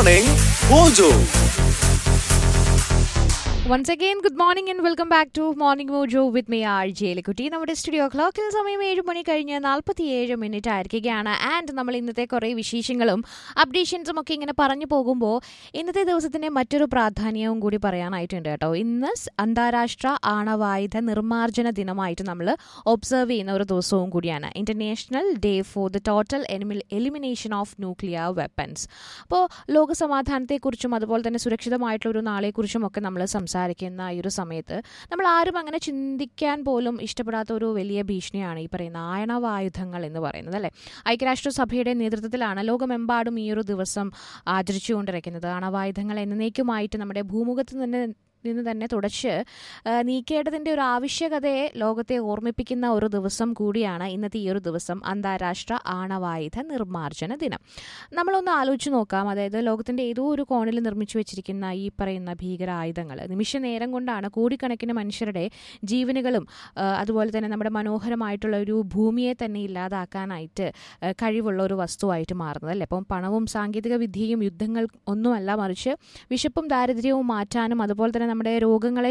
Morning Mojo. Once again, good morning and welcome back to Morning Mojo with me, RJ Likuti. നമ്മുടെ studio ക്ലോക്കിൽ സമയം 7 മണി കഴിഞ്ഞ് 47 minute ആയിരിക്കുകയാണ്. And നമ്മൾ ഇന്നത്തെ കുറേ വിശേഷങ്ങളും അപ്ഡേഷൻസും ഒക്കെ ഇങ്ങനെ പറഞ്ഞു പോകുമ്പോൾ ഇന്നത്തെ ദിവസത്തിൻ്റെ മറ്റൊരു പ്രാധാന്യവും കൂടി പറയാനായിട്ടുണ്ട് കേട്ടോ. ഇന്ന് അന്താരാഷ്ട്ര ആണവായുധ നിർമ്മാർജ്ജന ദിനമായിട്ട് നമ്മൾ ഒബ്സർവ് ചെയ്യുന്ന ഒരു ദിവസവും കൂടിയാണ്. International day for the total elimination of nuclear weapons. അപ്പോൾ ലോകസമാധാനത്തെക്കുറിച്ചും അതുപോലെ തന്നെ സുരക്ഷിതമായിട്ടുള്ള ഒരു നാളെക്കുറിച്ചും ഒക്കെ നമ്മൾ സംസാരിക്കുന്ന ഈ ഒരു സമയത്ത് നമ്മൾ ആരും അങ്ങനെ ചിന്തിക്കാൻ പോലും ഇഷ്ടപ്പെടാത്ത ഒരു വലിയ ഭീഷണിയാണ് ഈ പറയുന്ന ആണവായുധങ്ങൾ എന്ന് പറയുന്നത് അല്ലേ. ഐക്യരാഷ്ട്രസഭയുടെ നേതൃത്വത്തിലാണ് ലോകമെമ്പാടും ഈ ഒരു ദിവസം ആചരിച്ചുകൊണ്ടിരിക്കുന്നത്. ആണവായുധങ്ങൾ എന്നേക്കുമായിട്ട് നമ്മുടെ ഭൂമുഖത്ത് നിന്ന് തന്നെ തുടച്ച് നീക്കേണ്ടതിൻ്റെ ഒരു ആവശ്യകതയെ ലോകത്തെ ഓർമ്മിപ്പിക്കുന്ന ഒരു ദിവസം കൂടിയാണ് ഇന്നത്തെ ഈ ഒരു ദിവസം, അന്താരാഷ്ട്ര ആണവായുധ നിർമ്മാർജ്ജന ദിനം. നമ്മളൊന്ന് ആലോചിച്ച് നോക്കാം. അതായത് ലോകത്തിൻ്റെ ഏതോ ഒരു കോണിൽ നിർമ്മിച്ചു വെച്ചിരിക്കുന്ന ഈ പറയുന്ന ഭീകരായുധങ്ങൾ നിമിഷ നേരം കൊണ്ടാണ് കോടിക്കണക്കിന് മനുഷ്യരുടെ ജീവനുകളും അതുപോലെ തന്നെ നമ്മുടെ മനോഹരമായിട്ടുള്ള ഒരു ഭൂമിയെ തന്നെ ഇല്ലാതാക്കാനായിട്ട് കഴിവുള്ള ഒരു വസ്തുവായിട്ട് മാറുന്നത് അല്ലേ. അപ്പം പണവും സാങ്കേതിക വിദ്യയും യുദ്ധങ്ങൾ ഒന്നുമല്ല, മറിച്ച് വിശപ്പും ദാരിദ്ര്യവും മാറ്റാനും അതുപോലെ തന്നെ നമ്മുടെ രോഗങ്ങളെ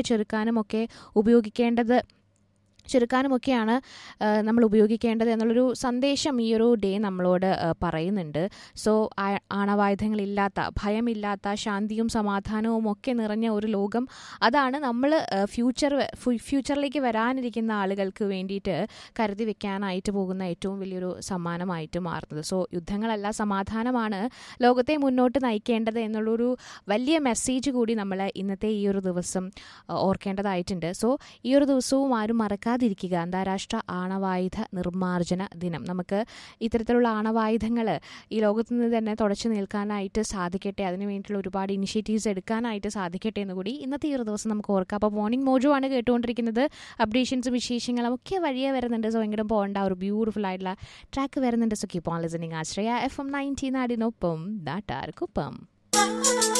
ചെറുക്കാനുമൊക്കെയാണ് നമ്മൾ ഉപയോഗിക്കേണ്ടത് എന്നുള്ളൊരു സന്ദേശം ഈ ഒരു ഡേ നമ്മളോട് പറയുന്നുണ്ട്. സോ ആണവായുധങ്ങളില്ലാത്ത, ഭയമില്ലാത്ത, ശാന്തിയും സമാധാനവും ഒക്കെ നിറഞ്ഞ ഒരു ലോകം, അതാണ് നമ്മൾ ഫ്യൂച്ചറിലേക്ക് വരാനിരിക്കുന്ന ആളുകൾക്ക് വേണ്ടിയിട്ട് കരുതി വെക്കാനായിട്ട് പോകുന്ന ഏറ്റവും വലിയൊരു സമ്മാനമായിട്ട് മാറുന്നത്. സോ യുദ്ധങ്ങളല്ല, സമാധാനമാണ് ലോകത്തെ മുന്നോട്ട് നയിക്കേണ്ടത് എന്നുള്ളൊരു വലിയ മെസ്സേജ് കൂടി നമ്മൾ ഇന്നത്തെ ഈ ഒരു ദിവസം ഓർക്കേണ്ടതായിട്ടുണ്ട്. സോ ഈ ഒരു ദിവസവും ആരും മറക്കാതിരിക്കുക. അന്താരാഷ്ട്ര ആണവായുധ നിർമ്മാർജ്ജന ദിനം. നമുക്ക് ഇത്തരത്തിലുള്ള ആണവായുധങ്ങൾ ഈ ലോകത്ത് നിന്ന് തന്നെ തുടച്ചു നിൽക്കാനായിട്ട് സാധിക്കട്ടെ, അതിനു വേണ്ടിയിട്ടുള്ള ഒരുപാട് ഇനിഷ്യേറ്റീവ്സ് എടുക്കാനായിട്ട് സാധിക്കട്ടെ എന്ന് കൂടി ഇന്നത്തെ ഈ ഒരു ദിവസം നമുക്ക് ഓർക്കാം. അപ്പോൾ മോർണിംഗ് മോജോ ആണ് കേട്ടുകൊണ്ടിരിക്കുന്നത്. അപ്ഡേഷൻസും വിശേഷങ്ങളും ഒക്കെ വഴിയേ വരുന്നുണ്ട്. സോ എങ്കിലും പോകേണ്ട ഒരു ബ്യൂട്ടിഫുൾ ആയിട്ടുള്ള ട്രാക്ക് വരുന്നുണ്ട്. So keep on listening. Ashraya FM 90 നാടിനൊപ്പം നാട്ടാർക്കൊപ്പം.